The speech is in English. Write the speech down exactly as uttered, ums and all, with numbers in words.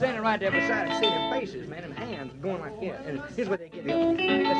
standing right there beside him, seeing them faces, man, them hands going like this. And here's what they get. They go,